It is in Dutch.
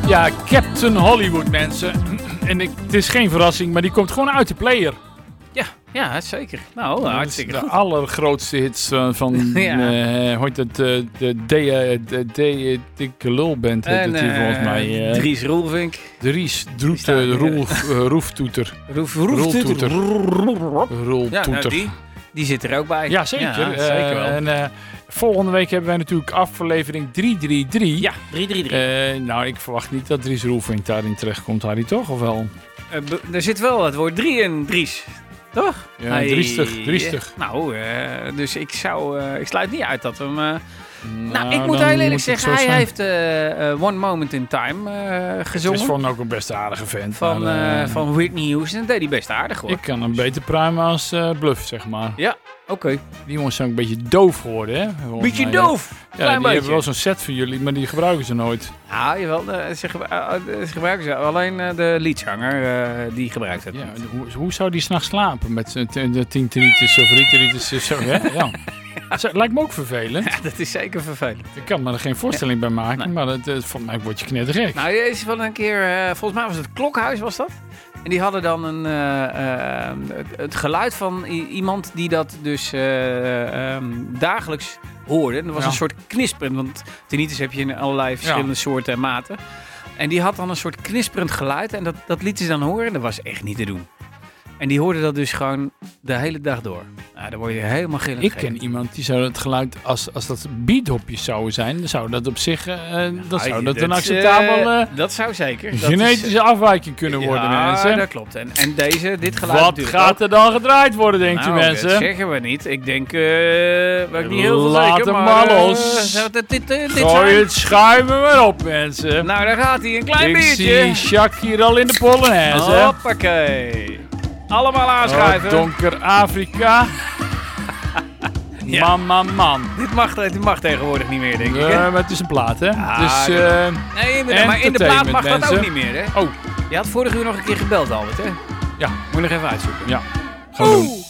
Ja, Captain Hollywood, mensen. En het is geen verrassing, maar die komt gewoon uit de player. Ja, zeker. Nou, hartstikke de goed. allergrootste hits van Ja. hoe heet het, de Dikke Lulband heet het hier volgens mij. Dries Roelvink. Dries staat hier. Roeftoeter. Roeltoeter. Ja, nou, Roeltoeter. die zit er ook bij. Ja, zeker. Ja, zeker wel. En volgende week hebben wij natuurlijk aflevering 333. Ja, 333. Nou, ik verwacht niet dat Dries Roelvink daarin terechtkomt, Harry, toch? Of wel? Er zit wel het woord 3 in, Dries. Toch? Ja, driestig. Nou, dus ik sluit niet uit dat we hem... Nou, ik dan moet heel eerlijk moet het zeggen, zo hij zijn. heeft One Moment in Time Het gezongen. is van ook een best aardige vent. Van, maar, van Whitney Houston. Dat deed hij best aardig, hoor. ik kan hem beter pruimen als Bluff, zeg maar. Ja, oké. Die jongens zijn ook een beetje doof geworden, hè? volgens Beetje mij. doof. Ja, Klein die beetje. hebben wel zo'n set voor jullie, maar die gebruiken ze nooit. Ja, jawel. Ze gebruiken ze. Alleen de leadzanger die gebruikt het. Ja, hoe zou die s'nachts slapen met de tinteritis of riteritis? Zo, hè? Ja. Lijkt me ook vervelend. Ja, dat is zeker vervelend. Ik kan me er geen voorstelling bij maken, Nee. maar volgens mij word je knettergek. Nou, er is wel een keer, volgens mij was het Klokhuis, was dat? En die hadden dan het geluid van iemand die dat dus dagelijks hoorde. En dat was Ja. een soort knisperend, want tinnitus heb je in allerlei verschillende soorten en maten. En die had dan een soort knisperend geluid en dat liet ze dan horen en dat was echt niet te doen. En die hoorde dat dus gewoon de hele dag door. Nou, daar word je helemaal gillend Ik gek. ken iemand die zou het geluid, als dat beathopjes zouden zijn, dan zou dat op zich dan zou dat een acceptabel dat zou zeker. Dat genetische afwijking kunnen worden, ja, mensen. dat klopt. En dit geluid Wat natuurlijk gaat ook. er dan gedraaid worden, denkt u, Nou, mensen? dat zeggen we niet. Ik denk, weet ik niet heel veel Laat zeker, hem maar maar los. zou dit Gooi zijn? het schuim er maar op, mensen. Nou, daar gaat hij. Een klein Ik biertje. zie Jacques hier al in de Polonaise. Hoppakee. Allemaal aanschuiven. Donker Afrika. Ja. Man. Dit mag tegenwoordig niet meer, denk ik. Hè? Maar het is een plaat, hè? Ah, Dus, Nee, maar in de plaat mag dat ook mensen. niet meer, hè? Oh, Je had vorige uur nog een keer gebeld, Albert, hè? ja. Moet je nog even uitzoeken. Ja. Gaan doen.